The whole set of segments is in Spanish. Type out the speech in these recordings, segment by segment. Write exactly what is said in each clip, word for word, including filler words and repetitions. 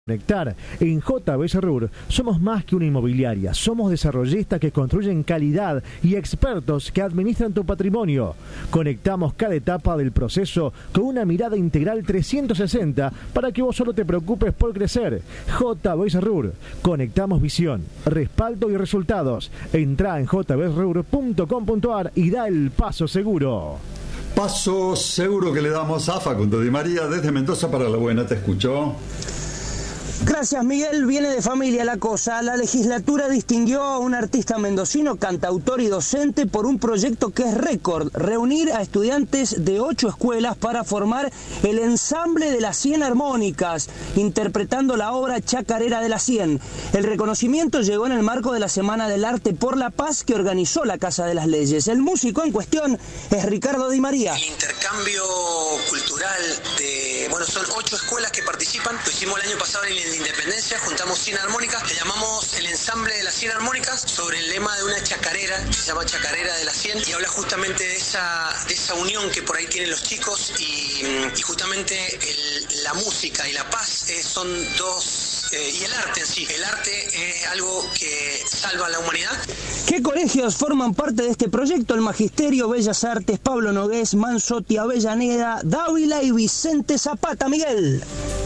Conectar. En J B S R U R somos más que una inmobiliaria, somos desarrollistas que construyen calidad y expertos que administran tu patrimonio. Conectamos cada etapa del proceso con una mirada integral trescientos sesenta para que vos solo te preocupes por crecer. J B S R U R, conectamos visión, respaldo y resultados. Entrá en j b s r u r punto com punto a r y da el paso seguro. Paso seguro que le damos a Facundo Di María desde Mendoza para La Buena. ¿Te escuchó? Gracias, Miguel. Viene de familia la cosa. La legislatura distinguió a un artista mendocino, cantautor y docente por un proyecto que es récord: reunir a estudiantes de ocho escuelas para formar el ensamble de las cien armónicas, interpretando la obra Chacarera de las cien. El reconocimiento llegó en el marco de la Semana del Arte por la Paz que organizó la Casa de las Leyes. El músico en cuestión es Ricardo Di María. El intercambio cultural de, bueno, son ocho escuelas que participan. Lo hicimos el año pasado en el de Independencia, juntamos cien armónicas, le llamamos el ensamble de las cien armónicas sobre el lema de una chacarera, que se llama Chacarera de las cien, y habla justamente de esa, de esa unión que por ahí tienen los chicos y, y justamente el, la música y la paz eh, son dos, eh, y el arte en sí, el arte es algo que salva a la humanidad. ¿Qué colegios forman parte de este proyecto? El Magisterio, Bellas Artes, Pablo Nogués, Manzotti, Avellaneda, Dávila y Vicente Zapata. Miguel.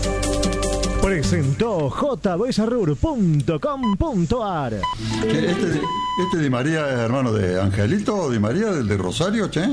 Presentó j b s r u r punto com punto a r. ¿Este, ¿Este Di María es hermano de Angelito Di María, del de Rosario, che?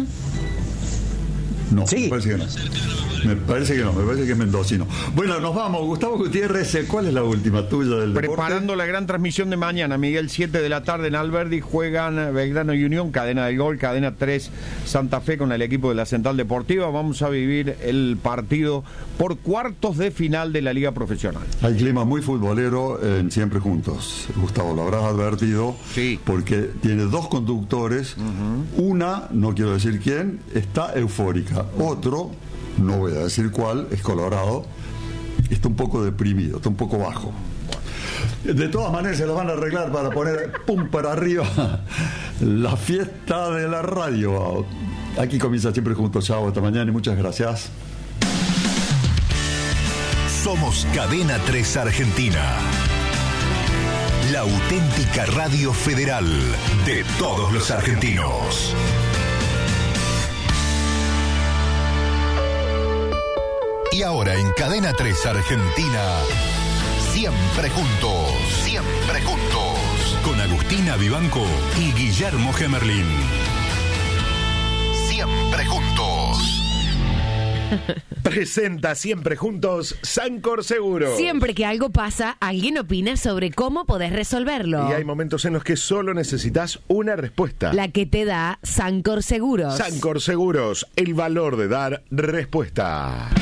No, sí. Me parece que no. Me parece que no, me parece que es mendocino. Bueno, nos vamos. Gustavo Gutiérrez, ¿cuál es la última tuya del deporte? Preparando la gran transmisión de mañana, Miguel, siete de la tarde en Alberdi, juegan Belgrano y Unión, cadena del gol, cadena tres, Santa Fe con el equipo de la Central Deportiva. Vamos a vivir el partido por cuartos de final de la Liga Profesional. Hay clima muy futbolero en Siempre Juntos. Gustavo, lo habrás advertido. Sí. Porque tiene dos conductores. Uh-huh. Una, no quiero decir quién, está eufórica. Otro, no voy a decir cuál, es Colorado, está un poco deprimido, está un poco bajo. De todas maneras se lo van a arreglar para poner pum para arriba la fiesta de la radio. Aquí comienza Siempre Juntos. Chao, hasta mañana y muchas gracias. Somos Cadena tres Argentina, la auténtica radio federal de todos los argentinos. Y ahora en Cadena tres Argentina, Siempre Juntos, Siempre Juntos, con Agustina Vivanco y Guillermo Gemerlin. Siempre Juntos. Presenta Siempre Juntos Sancor Seguros. Siempre que algo pasa, alguien opina sobre cómo podés resolverlo. Y hay momentos en los que solo necesitas una respuesta. La que te da Sancor Seguros. Sancor Seguros, el valor de dar respuesta.